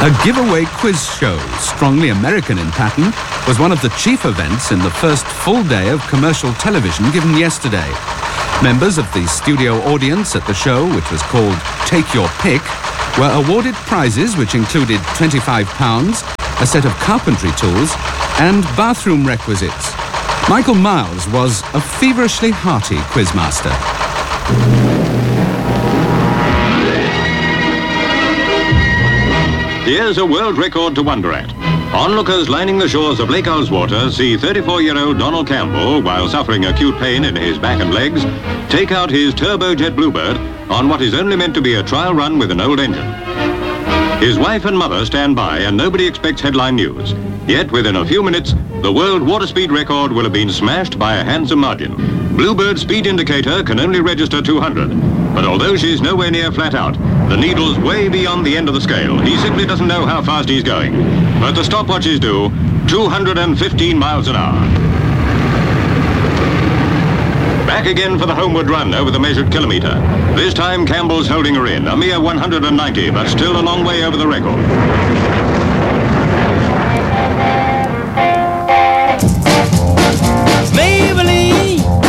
A giveaway quiz show, strongly American in pattern, was one of the chief events in the first full day of commercial television given yesterday. Members of the studio audience at the show, which was called Take Your Pick, were awarded prizes which included £25, a set of carpentry tools, and bathroom requisites. Michael Miles was a feverishly hearty quizmaster. Here's a world record to wonder at. Onlookers lining the shores of Lake Ullswater see 34-year-old Donald Campbell, while suffering acute pain in his back and legs, take out his turbojet Bluebird on what is only meant to be a trial run with an old engine. His wife and mother stand by, and nobody expects headline news. Yet, within a few minutes, the world water speed record will have been smashed by a handsome margin. Bluebird's speed indicator can only register 200, but although she's nowhere near flat out, the needle's way beyond the end of the scale. He simply doesn't know how fast he's going. But the stopwatches do, 215 miles an hour. Back again for the homeward run over the measured kilometre. This time Campbell's holding her in, a mere 190, but still a long way over the record.